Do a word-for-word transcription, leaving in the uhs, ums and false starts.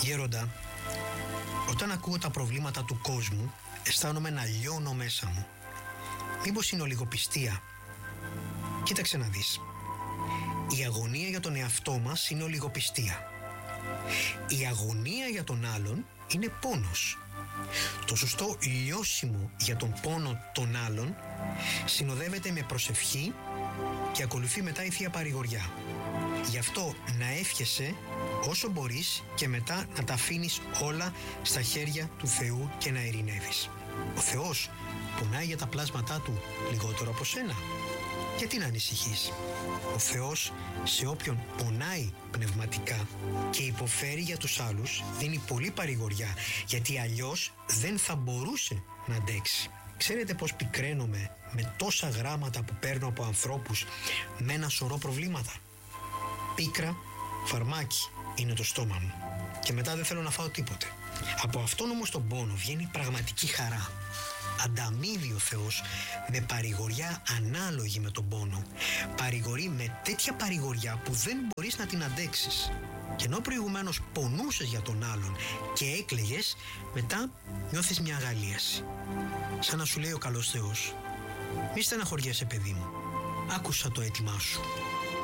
Γέροντα, όταν ακούω τα προβλήματα του κόσμου, αισθάνομαι να λιώνω μέσα μου. Μήπως είναι ολιγοπιστία? Κοίταξε να δεις. Η αγωνία για τον εαυτό μας είναι ολιγοπιστία. Η αγωνία για τον άλλον είναι πόνος. Το σωστό λιώσιμο για τον πόνο των άλλων συνοδεύεται με προσευχή και ακολουθεί μετά η Θεία Παρηγοριά. Γι' αυτό να εύχεσαι όσο μπορείς και μετά να τα αφήνεις όλα στα χέρια του Θεού και να ειρηνεύεις. Ο Θεός πονάει για τα πλάσματά του λιγότερο από σένα. Γιατί να ανησυχείς? Ο Θεός σε όποιον πονάει πνευματικά και υποφέρει για τους άλλους δίνει πολύ παρηγοριά, γιατί αλλιώς δεν θα μπορούσε να αντέξει. Ξέρετε πως πικραίνομαι με τόσα γράμματα που παίρνω από ανθρώπους με ένα σωρό προβλήματα? Πίκρα, φαρμάκι είναι το στόμα μου και μετά δεν θέλω να φάω τίποτε. Από αυτόν όμως τον πόνο βγαίνει πραγματική χαρά. Ανταμείβει ο Θεός με παρηγοριά ανάλογη με τον πόνο. Παρηγορεί με τέτοια παρηγοριά που δεν μπορείς να την αντέξεις. Και ενώ προηγουμένως πονούσες για τον άλλον και έκλαιγες, μετά νιώθεις μια αγαλίαση. Σαν να σου λέει ο καλός Θεός: μη στεναχωριέσαι, παιδί μου, άκουσα το αίτημά σου.